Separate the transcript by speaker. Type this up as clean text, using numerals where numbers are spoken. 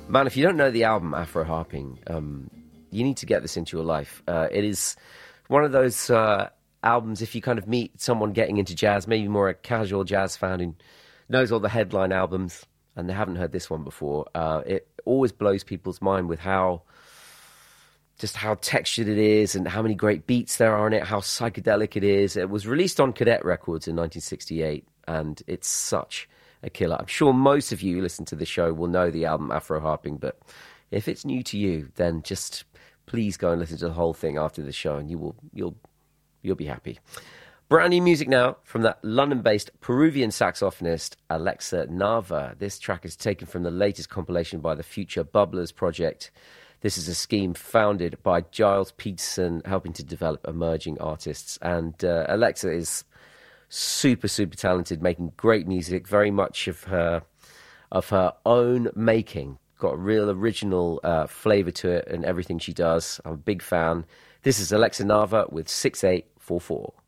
Speaker 1: Man, if you don't know the album Afro Harping, you need to get this into your life. It is one of those albums, if you kind of meet someone getting into jazz, maybe more a casual jazz fan who knows all the headline albums and they haven't heard this one before, it always blows people's mind with how textured it is and how many great beats there are in it, how psychedelic it is. It was released on Cadet Records in 1968, and it's such a killer. I'm sure most of you who listen to the show will know the album Afro Harping, but if it's new to you, then just please go and listen to the whole thing after the show, and you'll be happy. Brand new music now from that London-based Peruvian saxophonist Alexa Nava. This track is taken from the latest compilation by the Future Bubblers project. This is a scheme founded by Giles Peterson, helping to develop emerging artists. And Alexa is super, super talented, making great music, very much of her own making. Got a real original flavour to it and everything she does. I'm a big fan. This is Alexa Nava with 6844.